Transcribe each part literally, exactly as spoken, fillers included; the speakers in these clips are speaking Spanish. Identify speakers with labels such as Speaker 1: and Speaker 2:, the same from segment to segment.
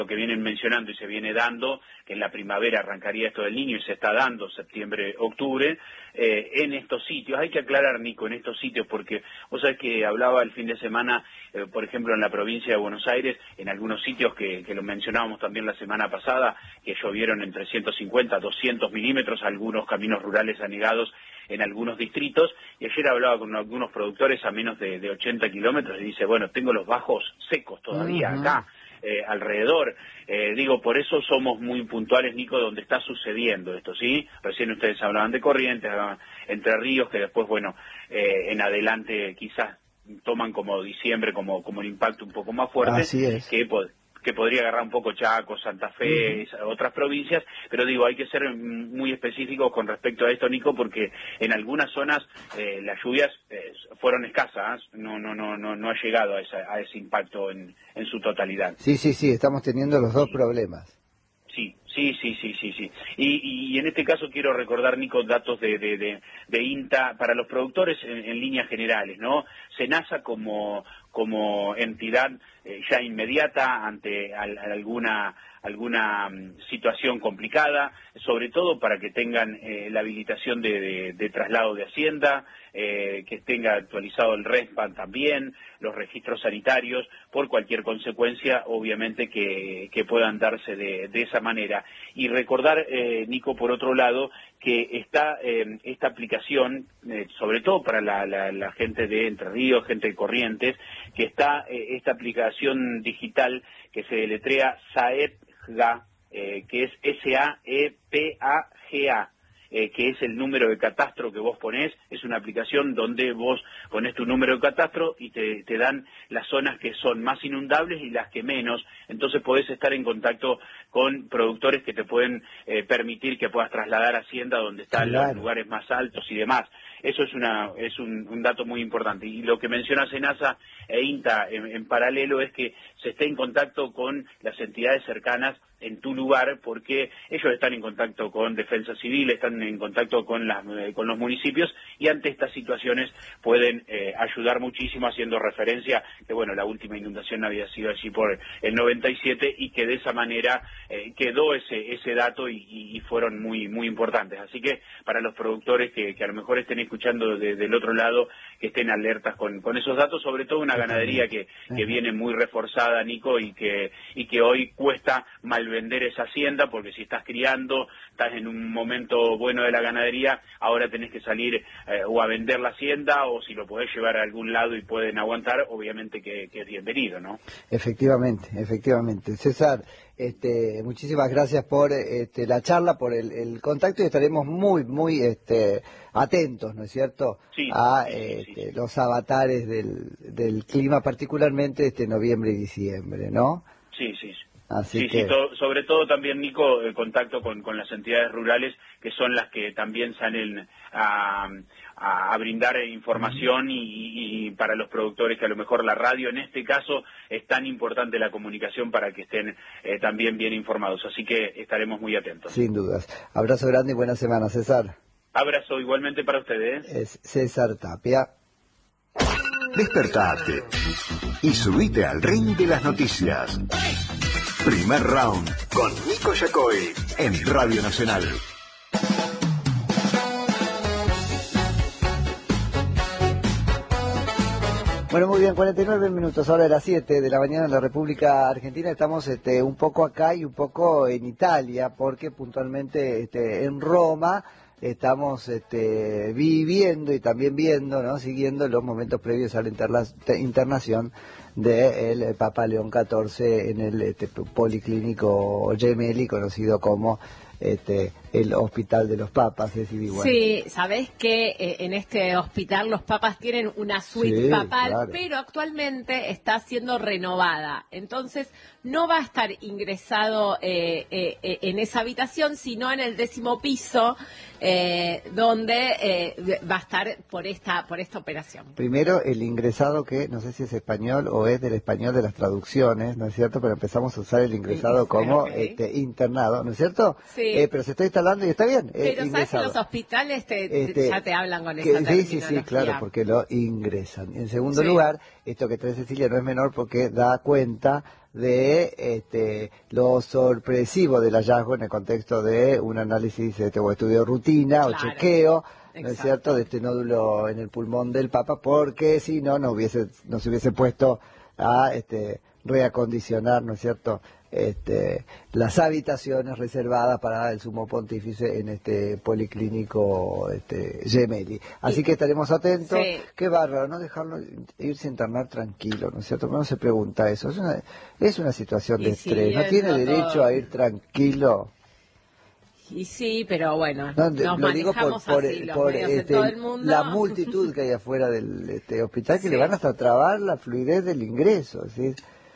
Speaker 1: lo que vienen mencionando y se viene dando, que en la primavera arrancaría esto del Niño y se está dando septiembre, octubre, eh, en estos sitios. Hay que aclarar, Nico, en estos sitios, porque vos sabés que hablaba el fin de semana, eh, por ejemplo, en la provincia de Buenos Aires, en algunos sitios que, que lo mencionábamos también la semana pasada, que llovieron entre ciento cincuenta, doscientos milímetros, algunos caminos rurales anegados en algunos distritos, y ayer hablaba con algunos productores a menos de, de ochenta kilómetros y dice, bueno, tengo los bajos secos todavía
Speaker 2: Uh-huh.
Speaker 1: acá, eh, alrededor. Eh, digo, por eso somos muy puntuales, Nico, donde está sucediendo esto, ¿sí? Recién ustedes hablaban de Corrientes, hablaban Entre Ríos, que después, bueno, eh, en adelante quizás toman como diciembre, como, como el impacto un poco más fuerte,
Speaker 2: Así es.
Speaker 1: que pod- que podría agarrar un poco Chaco, Santa Fe,
Speaker 2: Uh-huh.
Speaker 1: otras provincias, pero digo, hay que ser muy específicos con respecto a esto, Nico, porque en algunas zonas eh, las lluvias eh, fueron escasas, no no no no no ha llegado a, esa, a ese impacto en, en su totalidad.
Speaker 2: Sí, sí, sí, estamos teniendo los dos problemas.
Speaker 1: Sí, sí, sí, sí, sí, sí. Y, y en este caso quiero recordar, Nico, datos de, de, de, de INTA para los productores en, en líneas generales, ¿no? SENASA como, como entidad eh, ya inmediata ante al, alguna alguna um, situación complicada, sobre todo para que tengan eh, la habilitación de, de, de traslado de Hacienda, eh, que tenga actualizado el RESPAN también, los registros sanitarios, por cualquier consecuencia, obviamente, que, que puedan darse de, de esa manera. Y recordar, eh, Nico, por otro lado, que está eh, esta aplicación, eh, sobre todo para la, la, la gente de Entre Ríos, gente de Corrientes, que está eh, esta aplicación digital que se deletrea SAEPGA, eh, que es S A E P A G A. Eh, que es el número de catastro que vos ponés, es una aplicación donde vos ponés tu número de catastro y te, te dan las zonas que son más inundables y las que menos, entonces podés estar en contacto con productores que te pueden eh, permitir que puedas trasladar Hacienda donde están
Speaker 2: Claro.
Speaker 1: los lugares más altos y demás. Eso es una es un, un dato muy importante. Y lo que menciona SENASA e INTA en, en paralelo es que se esté en contacto con las entidades cercanas en tu lugar, porque ellos están en contacto con Defensa Civil, están en contacto con las eh, con los municipios, y ante estas situaciones pueden eh, ayudar muchísimo, haciendo referencia que, bueno, la última inundación había sido allí por el noventa y siete y que de esa manera eh, quedó ese ese dato y, y fueron muy muy importantes. Así que para los productores que, que a lo mejor estén escuchando de, del otro lado, que estén alertas con, con esos datos, sobre todo una ganadería que, que viene muy reforzada, Nico, y que y que hoy cuesta mal vender esa hacienda, porque si estás criando, estás en un momento bueno de la ganadería, ahora tenés que salir eh, o a vender la hacienda, o si lo podés llevar a algún lado y pueden aguantar, obviamente que, que es bienvenido, ¿no?
Speaker 2: Efectivamente, efectivamente. César, este, muchísimas gracias por este, la charla, por el, el contacto, y estaremos muy, muy este, atentos, ¿no es cierto?,
Speaker 1: Sí,
Speaker 2: a
Speaker 1: sí, sí,
Speaker 2: este,
Speaker 1: sí.
Speaker 2: los avatares del, del clima, particularmente este noviembre y diciembre, ¿no?
Speaker 1: Sí, sí, sí.
Speaker 2: Así
Speaker 1: Sí,
Speaker 2: que...
Speaker 1: sí, to- sobre todo también, Nico, el contacto con, con las entidades rurales, que son las que también salen a, a, a brindar información, y, y, y para los productores que a lo mejor la radio en este caso es tan importante, la comunicación, para que estén eh, también bien informados. Así que estaremos muy atentos.
Speaker 2: Sin dudas. Abrazo grande y buena semana, César.
Speaker 1: Abrazo igualmente para ustedes.
Speaker 2: Es César Tapia.
Speaker 3: Despertate y subite al ring de las noticias. Primer round con Nico Yacoy en Radio Nacional.
Speaker 2: Bueno, muy bien, cuarenta y nueve minutos, ahora de las siete de la mañana en la República Argentina. Estamos este, un poco acá y un poco en Italia, porque puntualmente este, en Roma estamos este, viviendo y también viendo, ¿no?, siguiendo los momentos previos a la interna internación del Papa León catorce en el este, Policlínico Gemelli, conocido como este, el Hospital de los Papas. Es igual.
Speaker 4: Sí, sabés que eh, en este hospital los papas tienen una suite
Speaker 2: Sí,
Speaker 4: papal,
Speaker 2: claro.
Speaker 4: pero actualmente está siendo renovada. Entonces no va a estar ingresado eh, eh, eh, en esa habitación, sino en el décimo piso, eh, donde eh, va a estar por esta por esta operación.
Speaker 2: Primero, el ingresado, que no sé si es español o o es del español de las traducciones, ¿no es cierto? Pero empezamos a usar el ingresado como
Speaker 4: okay.
Speaker 2: este, internado, ¿no es cierto?
Speaker 4: Sí.
Speaker 2: Eh, pero se está instalando y está bien.
Speaker 4: Pero
Speaker 2: eh,
Speaker 4: sabes que los hospitales te,
Speaker 2: este,
Speaker 4: ya te hablan con
Speaker 2: que,
Speaker 4: esa
Speaker 2: sí,
Speaker 4: terminología.
Speaker 2: sí, sí, claro, porque lo ingresan. En segundo
Speaker 4: sí.
Speaker 2: lugar, esto que trae Cecilia no es menor porque da cuenta de este, lo sorpresivo del hallazgo en el contexto de un análisis este, o estudio de rutina
Speaker 4: claro.
Speaker 2: o chequeo, ¿no
Speaker 4: Exacto.
Speaker 2: es cierto?, de este nódulo en el pulmón del Papa, porque si no, no hubiese, no se hubiese puesto a este, reacondicionar, ¿no es cierto?, este, las habitaciones reservadas para el sumo pontífice en este policlínico este, Gemelli. Así que estaremos atentos.
Speaker 4: Sí.
Speaker 2: Qué bárbaro, no dejarlo irse a internar tranquilo, ¿no es cierto? No se pregunta eso. Es una, es una situación de
Speaker 4: Y
Speaker 2: estrés. ¿No tiene derecho
Speaker 4: todo.
Speaker 2: a ir tranquilo?
Speaker 4: Y sí, pero bueno,
Speaker 2: No,
Speaker 4: nos
Speaker 2: lo digo por,
Speaker 4: manejamos
Speaker 2: por,
Speaker 4: así, los
Speaker 2: por
Speaker 4: medios de
Speaker 2: este,
Speaker 4: todo el mundo.
Speaker 2: la multitud que hay afuera del este, hospital que
Speaker 4: Sí.
Speaker 2: le van hasta trabar la fluidez del ingreso, ¿sí?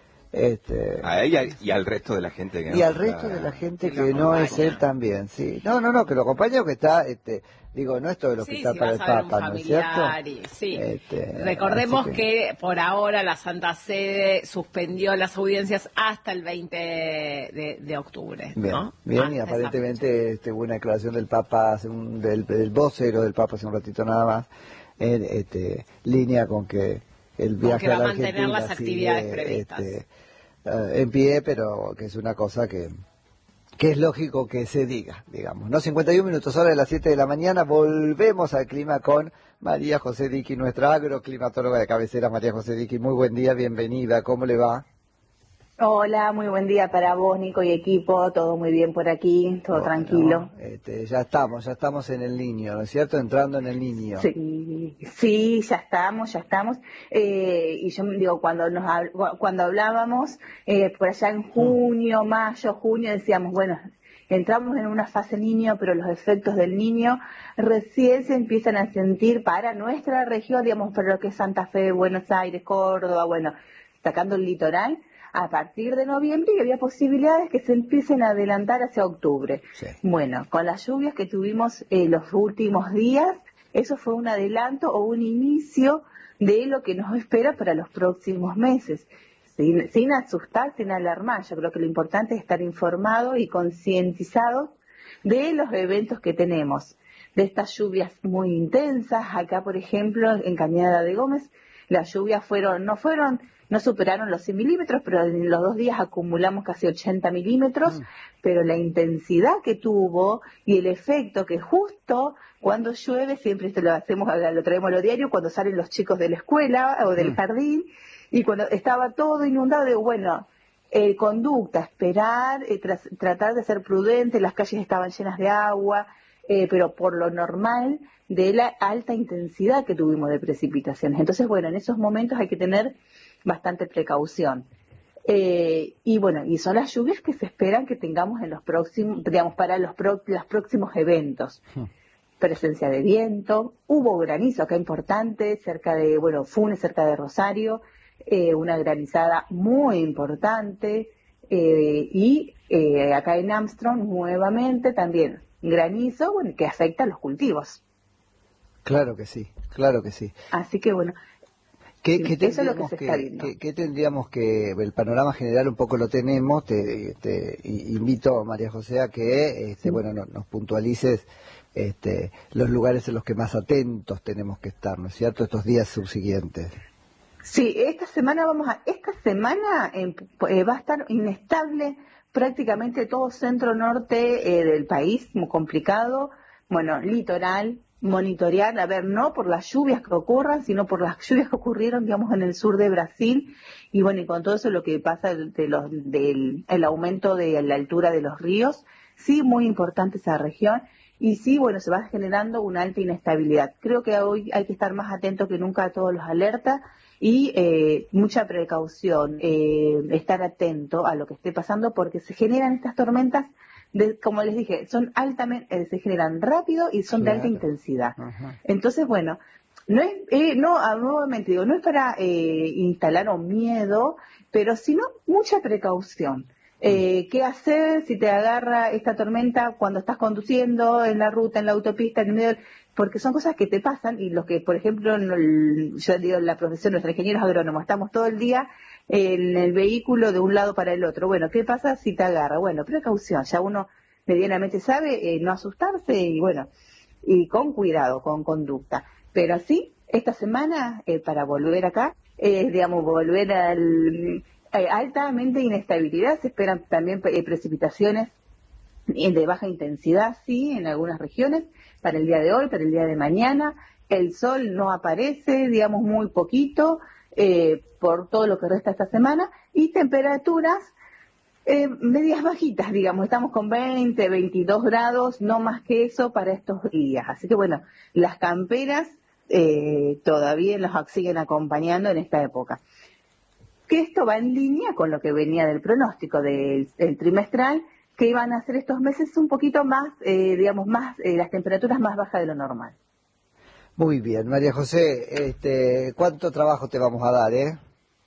Speaker 2: Este,
Speaker 5: A ella y al resto de la gente que
Speaker 2: y
Speaker 5: no
Speaker 2: al
Speaker 5: está-
Speaker 2: resto de la gente
Speaker 4: que
Speaker 2: que
Speaker 4: lo
Speaker 2: no es
Speaker 4: acompaña.
Speaker 2: él también, sí. No, no, no, que lo acompaña o que está, este, digo, no es todo el
Speaker 4: Sí,
Speaker 2: hospital
Speaker 4: si
Speaker 2: para
Speaker 4: vas
Speaker 2: el
Speaker 4: a ver un
Speaker 2: Papa, ¿no es cierto?
Speaker 4: familiar y- sí.
Speaker 2: Este,
Speaker 4: Recordemos
Speaker 2: así
Speaker 4: que... por ahora la Santa Sede suspendió las audiencias hasta el veinte de, de octubre.
Speaker 2: Bien,
Speaker 4: ¿no?
Speaker 2: bien,
Speaker 4: Hasta
Speaker 2: y
Speaker 4: esa
Speaker 2: aparentemente este, hubo una declaración del Papa, hace un, del, del vocero del Papa hace un ratito nada más, en este, línea con que el
Speaker 4: Con
Speaker 2: viaje
Speaker 4: que va
Speaker 2: a la
Speaker 4: a mantener
Speaker 2: Argentina
Speaker 4: las actividades
Speaker 2: sigue,
Speaker 4: previstas.
Speaker 2: este, eh, en pie, pero que es una cosa que, que es lógico que se diga, digamos. No, cincuenta y un minutos, hora de las siete de la mañana, volvemos al clima con María José Diqui, nuestra agroclimatóloga de cabecera. María José Diqui, muy buen día, bienvenida, ¿cómo le va?
Speaker 6: Hola, muy buen día para vos, Nico y equipo, todo muy bien por aquí, todo
Speaker 2: Bueno,
Speaker 6: tranquilo.
Speaker 2: este, ya estamos, ya estamos en el niño, ¿no es cierto? Entrando en el niño.
Speaker 6: Sí, sí, ya estamos, ya estamos. Eh, y yo digo, cuando nos hab- cuando hablábamos, eh, por allá en junio, mayo, junio, decíamos, bueno, entramos en una fase niño, pero los efectos del niño recién se empiezan a sentir para nuestra región, digamos, para lo que es Santa Fe, Buenos Aires, Córdoba, bueno, sacando el litoral, a partir de noviembre, y había posibilidades que se empiecen a adelantar hacia octubre.
Speaker 2: Sí.
Speaker 6: Bueno, con las lluvias que tuvimos eh, los últimos días, eso fue un adelanto o un inicio de lo que nos espera para los próximos meses. Sin, sin asustar, sin alarmar, yo creo que lo importante es estar informado y concientizado de los eventos que tenemos, de estas lluvias muy intensas. Acá, por ejemplo, en Cañada de Gómez, las lluvias fueron, no fueron, no superaron los cien milímetros, pero en los dos días acumulamos casi ochenta milímetros, mm. pero la intensidad que tuvo y el efecto que justo cuando llueve, siempre esto lo hacemos, lo traemos a lo diario, cuando salen los chicos de la escuela o del mm. jardín, y cuando estaba todo inundado, digo, bueno, eh, conducta, esperar, eh, tra tratar de ser prudente, las calles estaban llenas de agua, eh, pero por lo normal de la alta intensidad que tuvimos de precipitaciones. Entonces, bueno, en esos momentos hay que tener bastante precaución. Eh, y bueno, y son las lluvias que se esperan que tengamos en los próximos, digamos, para los, pro los próximos eventos. Hmm. Presencia de viento, hubo granizo acá importante, cerca de, bueno, Funes, cerca de Rosario, eh, una granizada muy importante, eh, y eh, acá en Armstrong nuevamente también granizo, bueno, que afecta a los cultivos.
Speaker 2: Claro que sí, claro que sí.
Speaker 6: Así que bueno,
Speaker 2: ¿Qué,
Speaker 6: sí,
Speaker 2: qué
Speaker 6: eso es lo que se
Speaker 2: que,
Speaker 6: está viendo.
Speaker 2: ¿qué, qué tendríamos que, el panorama general un poco lo tenemos, te, te invito, María José, a que, este, sí. bueno, no, nos puntualices este, los lugares en los que más atentos tenemos que estar, ¿no es cierto?, estos días subsiguientes.
Speaker 6: Sí, esta semana vamos a, esta semana eh, va a estar inestable prácticamente todo centro norte eh, del país, muy complicado, bueno, litoral, monitorear, a ver, no por las lluvias que ocurran, sino por las lluvias que ocurrieron, digamos, en el sur de Brasil, y bueno, y con todo eso lo que pasa de los, del el aumento de la altura de los ríos, sí, muy importante esa región, y sí, bueno, se va generando una alta inestabilidad. Creo que hoy hay que estar más atento que nunca a todos los alertas, y eh, mucha precaución, eh, estar atento a lo que esté pasando, porque se generan estas tormentas, de, como les dije, son altamente, eh, se generan rápido y son claro. de alta intensidad. Ajá. Entonces, bueno, no es, eh, no, nuevamente digo, no es para eh, instalar un miedo, pero sino mucha precaución. Eh, ¿Qué hacer si te agarra esta tormenta cuando estás conduciendo en la ruta, en la autopista, en el medio? Porque son cosas que te pasan y los que, por ejemplo, no, yo digo, la profesión, nuestros ingenieros agrónomos, estamos todo el día en el vehículo de un lado para el otro. Bueno, ¿qué pasa si te agarra? Bueno, precaución, ya uno medianamente sabe, eh, no asustarse y bueno, y con cuidado, con conducta. Pero sí, esta semana, eh, para volver acá, eh, digamos, volver al eh, altamente inestabilidad, se esperan también eh, precipitaciones de baja intensidad, sí, en algunas regiones, para el día de hoy, para el día de mañana. El sol no aparece, digamos, muy poquito, eh, por todo lo que resta esta semana, y temperaturas eh, medias bajitas, digamos, estamos con veinte, veintidós grados, no más que eso para estos días. Así que bueno, las camperas eh, todavía nos siguen acompañando en esta época. Que esto va en línea con lo que venía del pronóstico del, del trimestral, que iban a ser estos meses un poquito más, eh, digamos, más eh, las temperaturas más bajas de lo normal.
Speaker 2: Muy bien, María José, este, ¿cuánto trabajo te vamos a dar, eh?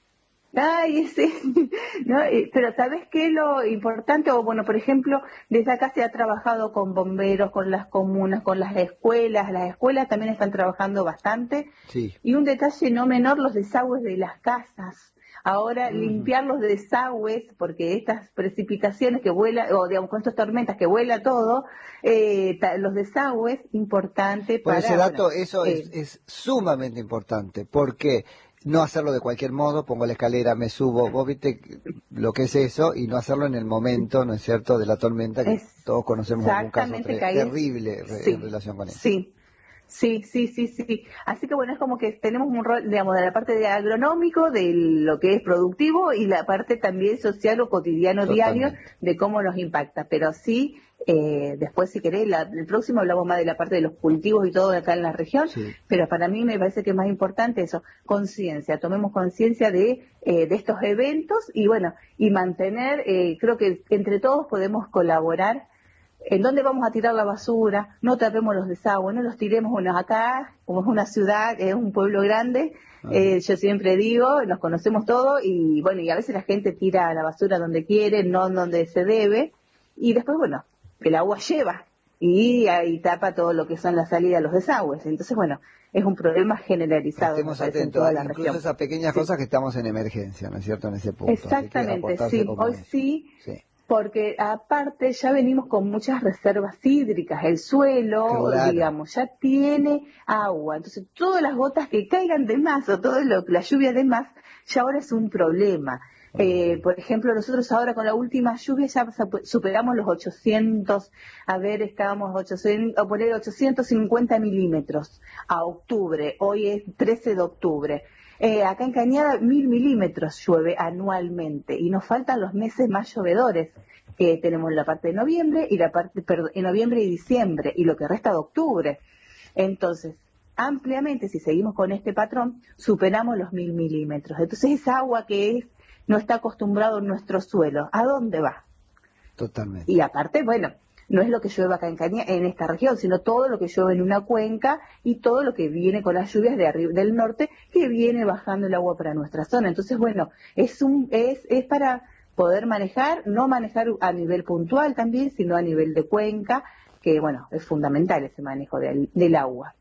Speaker 6: Ay, sí, no, eh, pero ¿sabes qué? Lo importante, o bueno, por ejemplo, desde acá se ha trabajado con bomberos, con las comunas, con las escuelas, las escuelas también están trabajando bastante.
Speaker 2: Sí.
Speaker 6: Y un detalle no menor, los desagües de las casas. Ahora, uh-huh. limpiar los desagües, porque estas precipitaciones que vuelan, o digamos con estas tormentas que vuela todo, eh, ta, los desagües, importante para...
Speaker 2: Por ese dato,
Speaker 6: bueno,
Speaker 2: eso
Speaker 6: eh,
Speaker 2: es, es sumamente importante, porque no hacerlo de cualquier modo, pongo la escalera, me subo, vos viste lo que es eso, y no hacerlo en el momento, ¿no es cierto?, de la tormenta, que
Speaker 6: es,
Speaker 2: todos conocemos algún caso tre- terrible
Speaker 6: sí,
Speaker 2: en relación con eso.
Speaker 6: Sí. Sí, sí, sí, sí. Así que bueno, es como que tenemos un rol, digamos, de la parte de agronómico, de lo que es productivo, y la parte también social o cotidiano,
Speaker 2: Totalmente.
Speaker 6: diario, de cómo nos impacta. Pero sí, eh, después si querés, la, el próximo hablamos más de la parte de los cultivos y todo acá en la región,
Speaker 2: Sí.
Speaker 6: Pero para mí me parece que es más importante eso, conciencia, tomemos conciencia de, eh, de estos eventos y bueno, y mantener, eh, creo que entre todos podemos colaborar. ¿En dónde vamos a tirar la basura? No tapemos los desagües, no los tiremos. Bueno, acá, como es una ciudad, es un pueblo grande, eh, yo siempre digo, nos conocemos todos y bueno, y a veces la gente tira la basura donde quiere, no donde se debe, y después, bueno, el agua lleva y ahí tapa todo lo que son las salidas de los desagües. Entonces, bueno, es un problema generalizado.
Speaker 2: Estemos
Speaker 6: me parece,
Speaker 2: atentos,
Speaker 6: en toda la
Speaker 2: incluso
Speaker 6: región.
Speaker 2: esas pequeñas
Speaker 6: Sí.
Speaker 2: cosas que estamos en emergencia, ¿no es cierto?, en ese punto.
Speaker 6: Exactamente, sí, hoy
Speaker 2: eso.
Speaker 6: sí.
Speaker 2: Sí.
Speaker 6: Porque aparte ya venimos con muchas reservas hídricas, el suelo,
Speaker 2: Claro.
Speaker 6: digamos, ya tiene agua, entonces todas las gotas que caigan de más o toda la lluvia de más, ya ahora es un problema. Uh-huh. Eh, por ejemplo, nosotros ahora con la última lluvia ya superamos los ochocientos, a ver, estábamos ochocientos, a poner ochocientos cincuenta milímetros a octubre, hoy es trece de octubre. Eh, acá en Cañada mil milímetros llueve anualmente y nos faltan los meses más llovedores, que tenemos la parte de noviembre y la parte perdón, en noviembre y diciembre y lo que resta de octubre. Entonces, ampliamente, si seguimos con este patrón, superamos los mil milímetros. Entonces, esa agua que es no está acostumbrado en nuestro suelo, ¿a dónde va?
Speaker 2: Totalmente.
Speaker 6: Y aparte, bueno, no es lo que llueve acá en Caña, en esta región, sino todo lo que llueve en una cuenca y todo lo que viene con las lluvias de arriba, del norte, que viene bajando el agua para nuestra zona. Entonces, bueno, es un es es para poder manejar, no manejar a nivel puntual también, sino a nivel de cuenca, que bueno, es fundamental ese manejo del, del agua.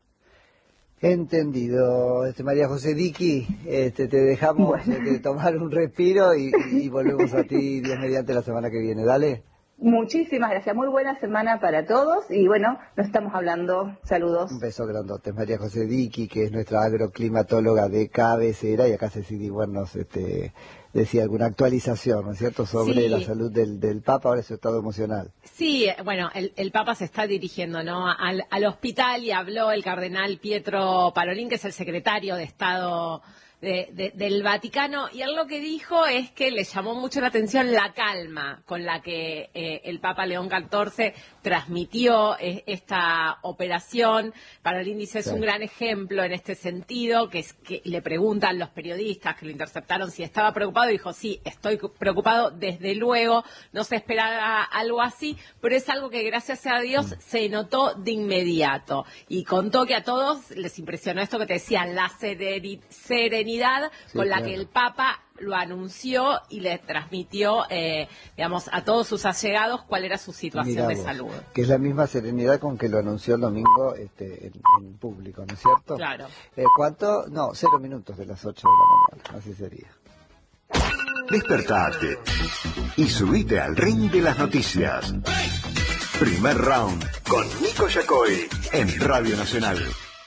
Speaker 2: Entendido, este María José Diqui, este, te dejamos
Speaker 6: Bueno.
Speaker 2: este, tomar un respiro y, y volvemos a ti, Dios mediante, la semana que viene. Dale.
Speaker 6: Muchísimas gracias, muy buena semana para todos y bueno, nos estamos hablando, saludos.
Speaker 2: Un beso grandote, María José Diqui, que es nuestra agroclimatóloga de cabecera, y acá Cecilia Guernos este, decía alguna actualización, ¿no es cierto?, sobre
Speaker 4: Sí.
Speaker 2: la salud del, del Papa, ahora su estado emocional.
Speaker 4: Sí, bueno, el, el Papa se está dirigiendo, ¿no?, al, al hospital y habló el cardenal Pietro Parolin, que es el secretario de Estado de, de, del Vaticano, y él lo que dijo es que le llamó mucho la atención la calma con la que eh, el Papa León catorce transmitió eh, esta operación. Parolin dice es
Speaker 2: Sí.
Speaker 4: un gran ejemplo en este sentido, que es que le preguntan los periodistas que lo interceptaron si estaba preocupado, y dijo sí, estoy preocupado, desde luego, no se esperaba algo así, pero es algo que gracias a Dios mm. se notó de inmediato, y contó que a todos les impresionó esto que te decía, la sereni- serenidad serenidad
Speaker 2: Sí,
Speaker 4: con la
Speaker 2: claro.
Speaker 4: que el Papa lo anunció y le transmitió, eh, digamos, a todos sus allegados cuál era su situación
Speaker 2: Mirá
Speaker 4: de
Speaker 2: vos,
Speaker 4: salud.
Speaker 2: que es la misma serenidad con que lo anunció el domingo este, en, en público, ¿no es cierto?
Speaker 4: Claro.
Speaker 2: Eh, ¿Cuánto? No, cero minutos de las ocho de la mañana, así sería.
Speaker 3: Despertate y subite al ring de las noticias. Primer round con Nico Yacoy en Radio Nacional.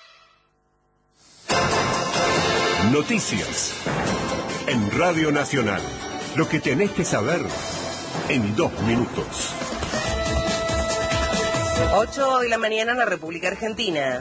Speaker 7: Noticias en Radio Nacional. Lo que tenés que saber en dos minutos.
Speaker 8: ocho de la mañana en la República Argentina.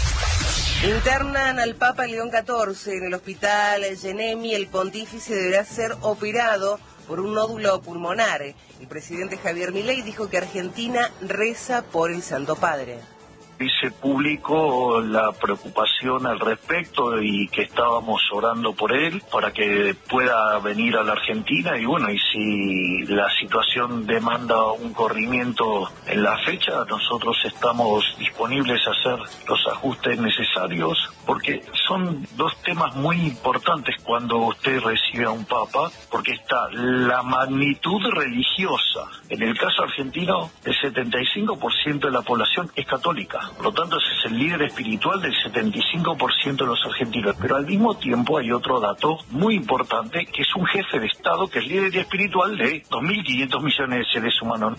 Speaker 8: Internan al Papa León catorce en el hospital Genemi. El pontífice deberá ser operado por un nódulo pulmonar. El presidente Javier Milei dijo que Argentina reza por el Santo Padre.
Speaker 9: Hice público la preocupación al respecto y que estábamos orando por él para que pueda venir a la Argentina y bueno, y si la situación demanda un corrimiento en la fecha, nosotros estamos disponibles a hacer los ajustes necesarios porque son dos temas muy importantes cuando usted recibe a un papa, porque está la magnitud religiosa. En el caso argentino, el setenta y cinco por ciento de la población es católica. Por lo tanto, ese es el líder espiritual del setenta y cinco por ciento de los argentinos. Pero al mismo tiempo hay otro dato muy importante, que es un jefe de Estado que es líder espiritual de dos mil quinientos millones de seres humanos.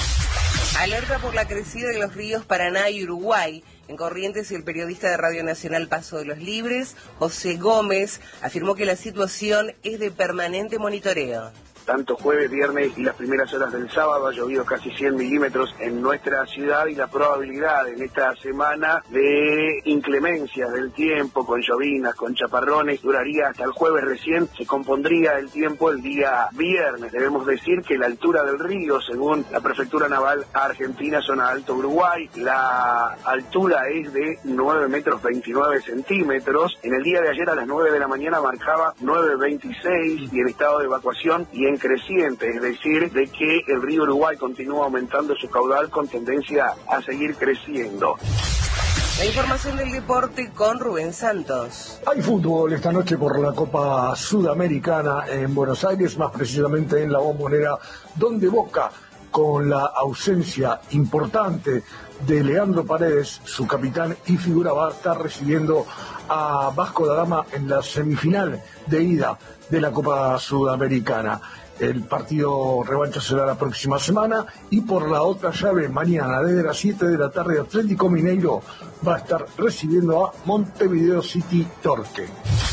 Speaker 8: Alerta por la crecida de los ríos Paraná y Uruguay. En Corrientes, el periodista de Radio Nacional Paso de los Libres, José Gómez, afirmó que la situación es de permanente monitoreo.
Speaker 10: Tanto jueves, viernes y las primeras horas del sábado ha llovido casi cien milímetros en nuestra ciudad y la probabilidad en esta semana de inclemencias del tiempo, con llovinas, con chaparrones, duraría hasta el jueves recién, se compondría el tiempo el día viernes. Debemos decir que la altura del río, según la Prefectura Naval Argentina, zona Alto Uruguay, la altura es de nueve metros veintinueve centímetros. En el día de ayer a las nueve de la mañana marcaba nueve veintiséis y en estado de evacuación y en creciente, es decir, de que el río Uruguay continúa aumentando su caudal con tendencia a seguir creciendo.
Speaker 8: La información del deporte con Rubén Santos.
Speaker 11: Hay fútbol esta noche por la Copa Sudamericana en Buenos Aires, más precisamente en la Bombonera, donde Boca, con la ausencia importante de Leandro Paredes, su capitán y figura, va a estar recibiendo a Vasco da Gama en la semifinal de ida de la Copa Sudamericana. El partido revancha será la próxima semana y por la otra llave, mañana desde las siete de la tarde, Atlético Mineiro va a estar recibiendo a Montevideo City Torque.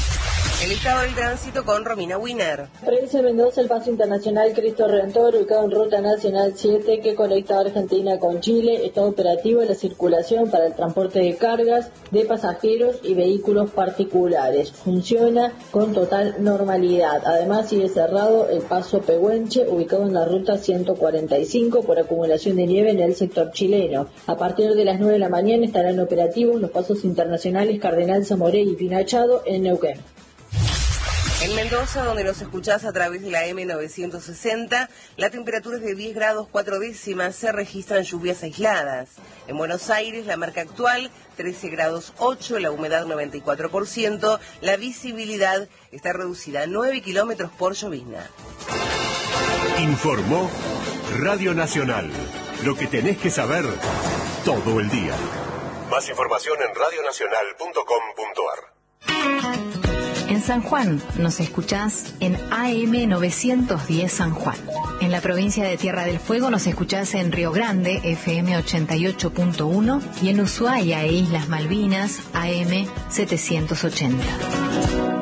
Speaker 8: El estado del tránsito con Romina Wiener.
Speaker 12: Provincia de Mendoza, el paso internacional Cristo Redentor, ubicado en Ruta Nacional siete, que conecta a Argentina con Chile, está operativo en la circulación para el transporte de cargas, de pasajeros y vehículos particulares. Funciona con total normalidad. Además, sigue cerrado el paso Pehuenche, ubicado en la Ruta ciento cuarenta y cinco, por acumulación de nieve en el sector chileno. A partir de las nueve de la mañana estarán operativos los pasos internacionales Cardenal Zamoré y Pinachado en Neuquén.
Speaker 8: En Mendoza, donde nos escuchás a través de la eme novecientos sesenta, la temperatura es de diez grados cuatro décimas, se registran lluvias aisladas. En Buenos Aires, la marca actual, trece grados ocho, la humedad noventa y cuatro por ciento, la visibilidad está reducida a nueve kilómetros por llovizna.
Speaker 7: Informó Radio Nacional. Lo que tenés que saber todo el día. Más información en radio nacional punto com punto ar.
Speaker 13: En San Juan nos escuchás en A M novecientos diez San Juan. En la provincia de Tierra del Fuego nos escuchás en Río Grande, F M ochenta y ocho punto uno, y en Ushuaia e Islas Malvinas, A M setecientos ochenta.